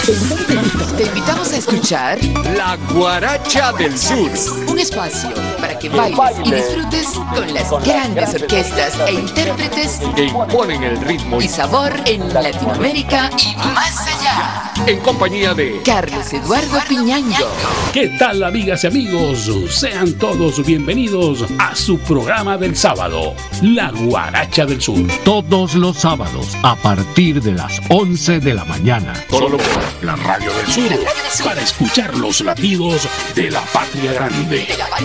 Te invitamos a escuchar La Guaracha del Sur. un espacio para que bailes y disfrutes con las grandes orquestas e intérpretes Que imponen el ritmo y sabor en Latinoamérica y más allá. en compañía de Carlos Eduardo Piñango. ¿Qué tal, amigas y amigos? Sean todos bienvenidos a su programa del sábado, La Guaracha del Sur. Todos los sábados a partir de las 11 de la mañana. Solo por la Radio del Sur, para escuchar los latidos de la patria grande.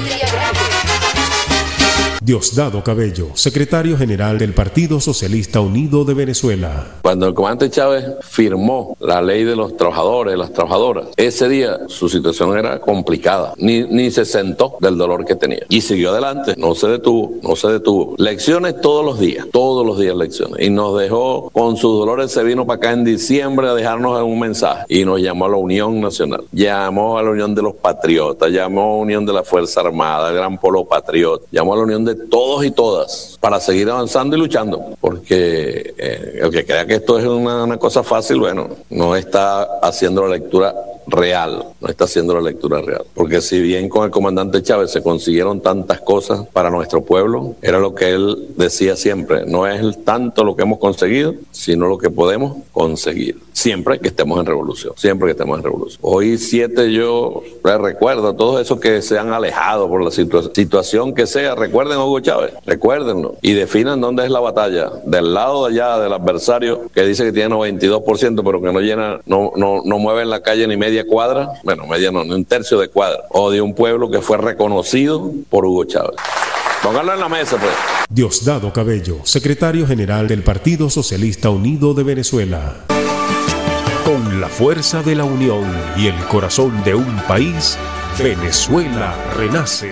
Diosdado Cabello, secretario general del Partido Socialista Unido de Venezuela. Cuando el comandante Chávez firmó la ley de los trabajadores, las trabajadoras, ese día su situación era complicada. Ni se sentó del dolor que tenía. Y siguió adelante, no se detuvo. Lecciones todos los días lecciones. Y nos dejó con sus dolores, se vino para acá en diciembre a dejarnos un mensaje. Y nos llamó a la Unión Nacional, llamó a la Unión de los Patriotas, llamó a la Unión de la Fuerza Armada, el Gran Polo Patriota, llamó a la Unión de todos y todas para seguir avanzando y luchando, porque el que crea que esto es una cosa fácil, bueno, no está haciendo la lectura real, porque si bien con el comandante Chávez se consiguieron tantas cosas para nuestro pueblo, era lo que él decía siempre, no es tanto lo que hemos conseguido, sino lo que podemos conseguir, siempre que estemos en revolución. Hoy 7 yo les recuerdo a todos esos que se han alejado por la situación que sea, recuerden a Hugo Chávez, recuérdenlo, y definan dónde es la batalla, del lado de allá del adversario que dice que tiene 92%, pero que no llena, no mueve en la calle ni media cuadra, bueno, media no, ni un tercio de cuadra, o de un pueblo que fue reconocido por Hugo Chávez. Pónganlo en la mesa, pues. Diosdado Cabello, secretario general del Partido Socialista Unido de Venezuela. Con la fuerza de la unión y el corazón de un país, Venezuela renace.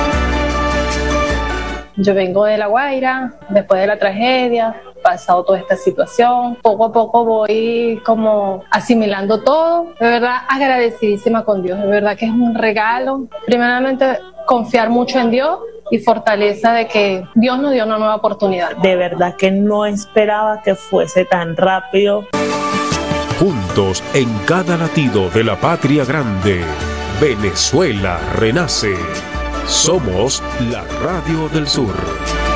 Yo vengo de La Guaira, después de la tragedia, pasado toda esta situación, poco a poco voy como asimilando todo, de verdad agradecidísima con Dios, de verdad que es un regalo, primeramente confiar mucho en Dios y fortaleza de que Dios nos dio una nueva oportunidad. De verdad que no esperaba que fuese tan rápido. Juntos en cada latido de la patria grande, Venezuela renace. Somos la Radio del Sur.